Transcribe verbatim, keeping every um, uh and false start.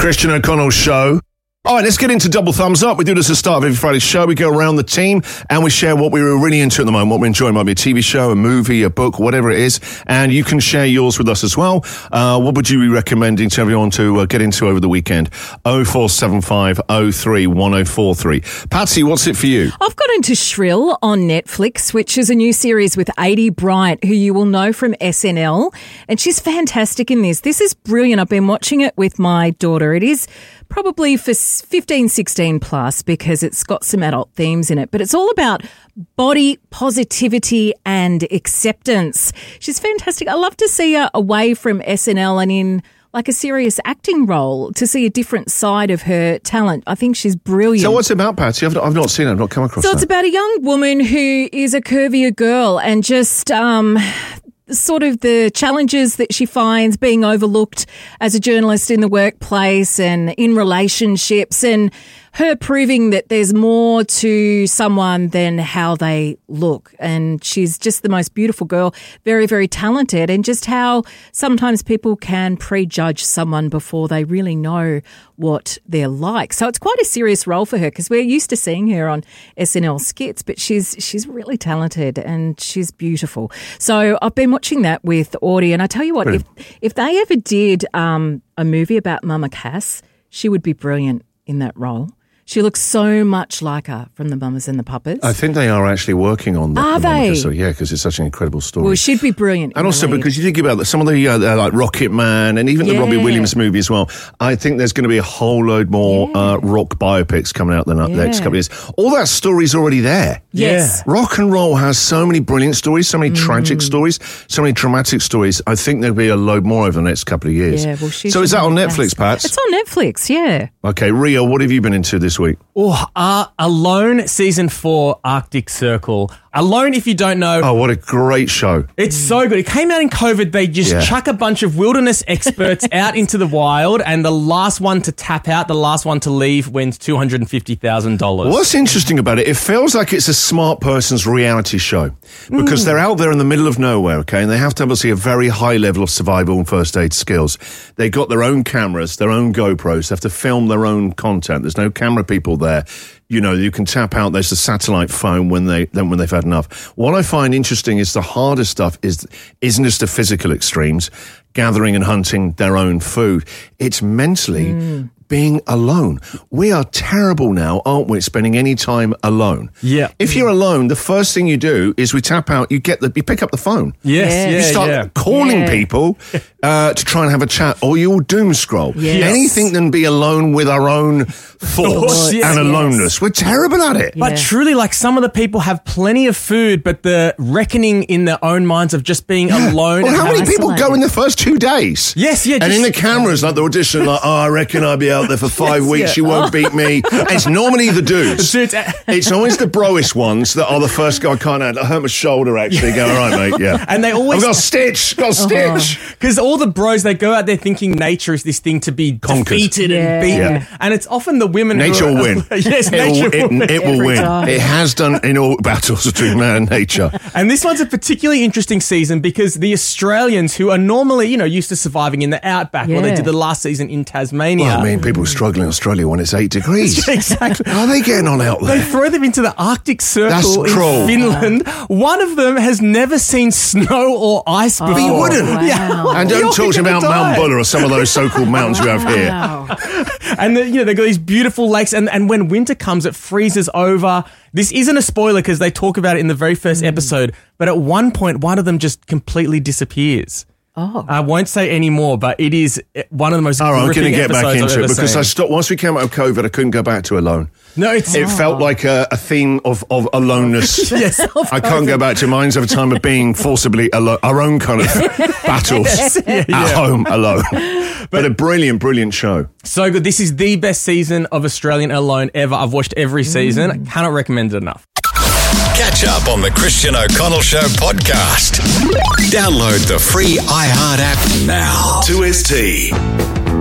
Christian O'Connell Show. All right, let's get into Double Thumbs Up. We do this at the start of every Friday show. We go around the team and we share what we were really into at the moment, what we're enjoying. It might be a T V show, a movie, a book, whatever it is. And you can share yours with us as well. Uh, what would you be recommending to everyone to uh, get into over the weekend? oh four seven five oh three one oh four three. Patsy, what's it for you? I've got into Shrill on Netflix, which is a new series with Aidy Bryant, who you will know from S N L. And she's fantastic in this. This is brilliant. I've been watching it with my daughter. It is probably for fifteen, sixteen plus because it's got some adult themes in it. But it's all about body positivity and acceptance. She's fantastic. I love to see her away from S N L and in like a serious acting role to see a different side of her talent. I think she's brilliant. So what's it about, Patsy? I've not, I've not seen it. I've not come across it. So that. it's about a young woman who is a curvier girl and just um, sort of the challenges that she finds being overlooked as a journalist in the workplace and in relationships, and her proving that there's more to someone than how they look. And she's just the most beautiful girl, very, very talented, and just how sometimes people can prejudge someone before they really know what they're like. So it's quite a serious role for her because we're used to seeing her on S N L skits, but she's she's really talented and she's beautiful. So I've been watching that with Audie, and I tell you what, if, if they ever did um, a movie about Mama Cass, she would be brilliant in that role. She looks so much like her from the Mamas and the Puppets. I think they are actually working on that. Are the they? So, yeah, because it's such an incredible story. Well, she'd be brilliant. And also because you think about some of the, uh, like Rocket Man and even Yeah. the Robbie Williams movie as well. I think there's going to be a whole load more Yeah. uh, rock biopics coming out the Yeah. next couple of years. All that story's already there. Yes. Rock and roll has so many brilliant stories, so many Mm. tragic stories, so many dramatic stories. I think there'll be a load more over the next couple of years. Yeah, well, she so is should that on have Netflix, Pat? It's on Netflix, yeah. Okay, Rio, what have you been into this week? Oh, uh, Alone season four, Arctic Circle. Alone, if you don't know, Oh, what a great show. it's so good. It came out in COVID. They just Yeah. chuck a bunch of wilderness experts out into the wild, and the last one to tap out, the last one to leave, wins two hundred fifty thousand dollars. What's interesting about it, it feels like it's a smart person's reality show because they're out there in the middle of nowhere, okay, and they have to obviously a very high level of survival and first aid skills. They got their own cameras, their own GoPros, they have to film their own content. There's no camera people there. You know, you can tap out, there's a satellite phone when, they, then when they've had enough. What I find interesting is the harder stuff is, isn't just the physical extremes, gathering and hunting their own food. It's mentally mm. being alone. We are terrible now, aren't we, spending any time alone? Yeah. If you're alone, the first thing you do is we tap out, you get the, you pick up the phone. Yes, Yeah. yeah, You start yeah. calling Yeah. people uh, to try and have a chat, or you'll doom scroll. Yes. Anything than be alone with our own thoughts Thoughts, yes, and yes. aloneness. We're terrible at it. But Yeah. truly, like, some of the people have plenty of food, but the reckoning in their own minds of just being alone. Well, and how many having- people go in the first two days? Yes, yeah. And just- in the cameras, like the audition, like, oh, I reckon I'll be out there for five Yes, weeks. yeah. You won't beat me. And it's normally the dudes. Dudes, uh, It's always the broish ones that are the first guy. I can't handle. I hurt my shoulder actually. Go, all right, mate. Yeah. And they always- I've got a stitch. Got a stitch. Because all the bros, they go out there thinking nature is this thing to be Conquered. defeated Yeah. and beaten. Yeah. And it's often the women Nature who will are, win. yes, It nature will, will it, win. it will Every win. time. It has done in all battles between man and nature. And this one's a particularly interesting season because the Australians, who are normally, you know, used to surviving in the outback, well, they Yeah. did the last season in Tasmania. Well, I mean, people struggle in Australia when it's eight degrees. Exactly. How are they getting on out They there? throw them into the Arctic Circle That's in cruel. Finland. One of them has never seen snow or ice before. But you wouldn't. Wow. Yeah. And You're don't talk to gonna Mount, die. Mount Buller or some of those so-called mountains you have here. Wow. And the, you know, they've got these beautiful lakes, and, and when winter comes, it freezes over. This isn't a spoiler because they talk about it in the very first Mm. episode, but at one point, one of them just completely disappears. Oh. I won't say any more, but it is one of the most All right, I'm horrific going to get back episodes I've into it ever because seen. I stopped once we came out of COVID. I couldn't go back to Alone. No, it's It felt like a, a theme of, of aloneness. yes. I can't go back to mine's of a time of being forcibly alone, our own kind of battles Yeah, at yeah. home alone. But a brilliant, brilliant show. So good. This is the best season of Australian Alone ever. I've watched every season. I cannot recommend it enough. Catch up on the Christian O'Connell Show podcast. Download the free iHeart app now. two S T.